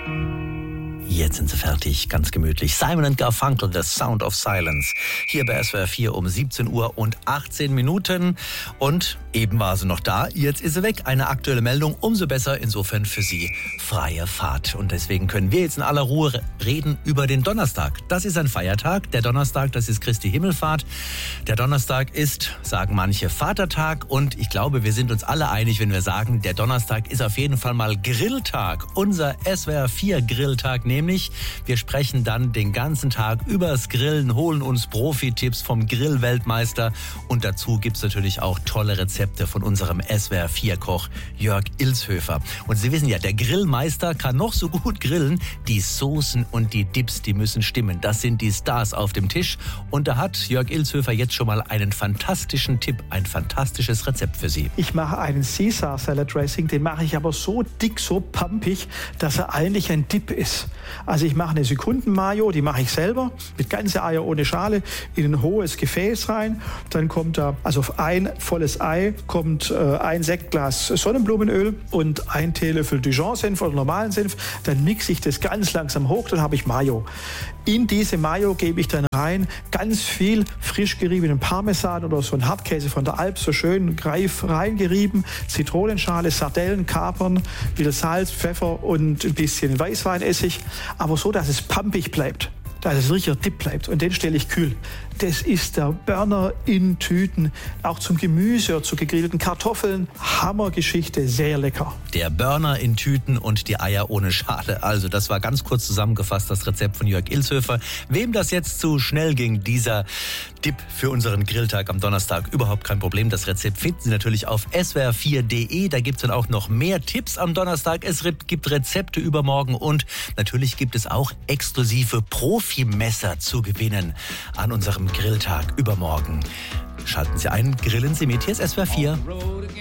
Jetzt sind sie fertig, ganz gemütlich. Simon & Garfunkel, The Sound of Silence. Hier bei SWR 4 um 17 Uhr und 18 Minuten. Und eben war sie noch da, jetzt ist sie weg. Eine aktuelle Meldung, umso besser. Insofern für Sie freie Fahrt. Und deswegen können wir jetzt in aller Ruhe reden über den Donnerstag. Das ist ein Feiertag. Der Donnerstag, das ist Christi Himmelfahrt. Der Donnerstag ist, sagen manche, Vatertag. Und ich glaube, wir sind uns alle einig, wenn wir sagen, der Donnerstag ist auf jeden Fall mal Grilltag. Unser SWR 4 Grilltag nämlich. Wir sprechen dann den ganzen Tag übers Grillen, holen uns Profi-Tipps vom Grillweltmeister und dazu gibt es natürlich auch tolle Rezepte von unserem SWR 4-Koch Jörg Ilshöfer. Und Sie wissen ja, der Grillmeister kann noch so gut grillen, die Soßen und die Dips, die müssen stimmen. Das sind die Stars auf dem Tisch und da hat Jörg Ilshöfer jetzt schon mal einen fantastischen Tipp, ein fantastisches Rezept für Sie. Ich mache einen Caesar Salad Dressing, den mache ich aber so dick, so pampig, dass er eigentlich ein Dip ist. Also ich mache eine Sekundenmayo, die mache ich selber, mit ganze Eier ohne Schale, in ein hohes Gefäß rein. Dann kommt da, also auf ein volles Ei, kommt ein Sektglas Sonnenblumenöl und ein Teelöffel Dijon-Senf oder normalen Senf. Dann mixe ich das ganz langsam hoch, dann habe ich Mayo. In diese Mayo gebe ich dann rein ganz viel frisch geriebenen Parmesan oder so ein Hartkäse von der Alp, so schön reif reingerieben, Zitronenschale, Sardellen, Kapern, wieder Salz, Pfeffer und ein bisschen Weißweinessig, aber so, dass es pampig bleibt, dass es richtiger Dip bleibt und den stelle ich kühl. Das ist der Burner in Tüten, auch zum Gemüse oder zu gegrillten Kartoffeln. Hammergeschichte, sehr lecker. Der Burner in Tüten und die Eier ohne Schale. Also das war ganz kurz zusammengefasst das Rezept von Jörg Ilshöfer. Wem das jetzt zu schnell ging, dieser Dip für unseren Grilltag am Donnerstag, überhaupt kein Problem. Das Rezept finden Sie natürlich auf swr4.de. Da gibt es dann auch noch mehr Tipps am Donnerstag. Es gibt Rezepte übermorgen und natürlich gibt es auch exklusive Profimesser zu gewinnen an unserem Grilltag übermorgen. Schalten Sie ein, grillen Sie mit. Hier ist SWR 4.